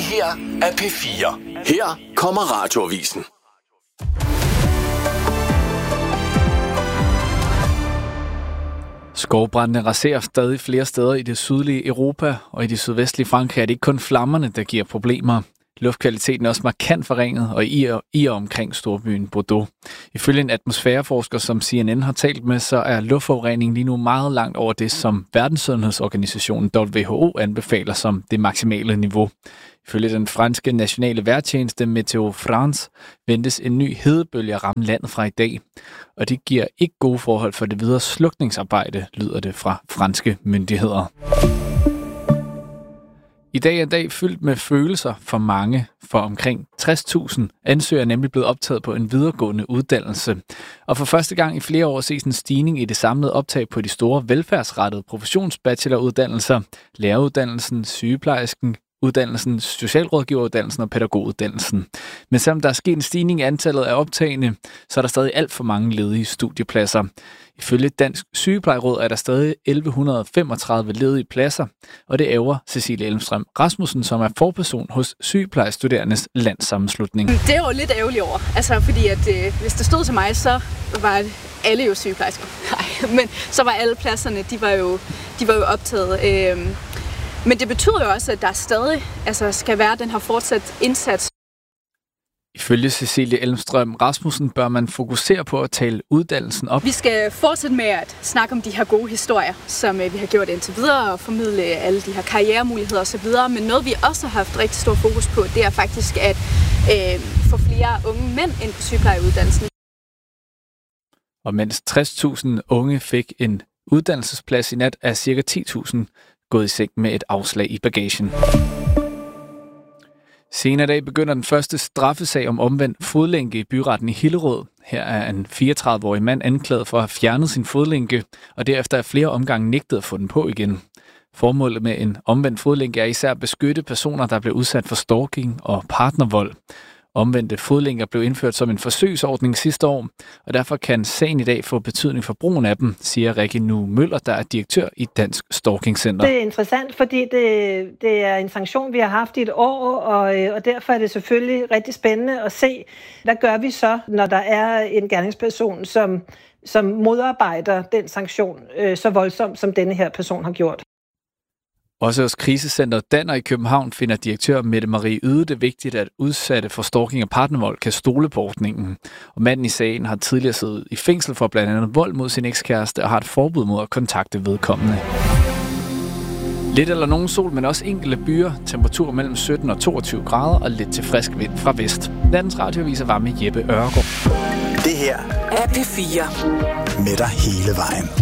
her er P4. Her kommer Radioavisen. Skovbrandene raserer stadig flere steder i det sydlige Europa, og i det sydvestlige Frankrig er det ikke kun flammerne, der giver problemer. Luftkvaliteten er også markant forringet, og i og omkring storbyen Bordeaux. Ifølge en atmosfæreforsker, som CNN har talt med, så er luftforureningen lige nu meget langt over det, som Verdenssundhedsorganisationen WHO anbefaler som det maksimale niveau. Ifølge den franske nationale vejrtjeneste Météo France ventes en ny hedebølge at ramme landet fra i dag. Og det giver ikke gode forhold for det videre slukningsarbejde, lyder det fra franske myndigheder. I dag er en dag fyldt med følelser for mange, for omkring 60.000 ansøgere er nemlig blevet optaget på en videregående uddannelse. Og for første gang i flere år ses en stigning i det samlede optag på de store velfærdsrettede professionsbacheloruddannelser, læreruddannelsen, sygeplejersken, uddannelsen, socialrådgiveruddannelsen og pædagoguddannelsen. Men selvom der er sket en stigning i antallet af optagende, så er der stadig alt for mange ledige studiepladser. Ifølge Dansk Sygeplejeråd er der stadig 1135 ledige pladser, og det ærger Cecilie Elmstrøm Rasmussen, som er forperson hos Sygeplejestuderendes Landssammenslutning. Det er jo lidt ærgerligt over, fordi at, hvis det stod til mig, så var alle jo sygeplejersker. Nej, men så var alle pladserne, de var jo optaget. Men det betyder jo også, at der stadig skal være den her fortsat indsats. Ifølge Cecilie Elmstrøm Rasmussen bør man fokusere på at tale uddannelsen op. Vi skal fortsætte med at snakke om de her gode historier, som vi har gjort indtil videre, og formidle alle de her karrieremuligheder osv. Men noget, vi også har haft rigtig stor fokus på, det er faktisk at få flere unge mænd ind på sygeplejeuddannelsen. Og mens 60.000 unge fik en uddannelsesplads i nat, er ca. 10.000 gået i seng med et afslag i bagagen. Senere i dag begynder den første straffesag om omvendt fodlænke i byretten i Hillerød. Her er en 34-årig mand anklaget for at have fjernet sin fodlænke, og derefter er flere omgange nægtet at få den på igen. Formålet med en omvendt fodlænke er især at beskytte personer, der bliver udsat for stalking og partnervold. Omvendte fodlænker blev indført som en forsøgsordning sidste år, og derfor kan sagen i dag få betydning for brugen af dem, siger Rikke Nu Møller, der er direktør i Dansk Stalking Center. Det er interessant, fordi det er en sanktion, vi har haft i et år, og derfor er det selvfølgelig rigtig spændende at se, hvad gør vi så, når der er en gerningsperson, som modarbejder den sanktion så voldsomt, som denne her person har gjort. Også hos krisecenteret Danner i København finder direktør Mette Marie Yde det vigtigt, at udsatte for stalking og partnervold kan stole på ordningen. Og manden i sagen har tidligere siddet i fængsel for blandt andet vold mod sin ekskæreste og har et forbud mod at kontakte vedkommende. Lidt eller nogen sol, men også enkelte byer. Temperatur mellem 17 og 22 grader og lidt til frisk vind fra vest. Landets radioavis var med Jeppe Ørgaard. Det her er P4. Med dig hele vejen.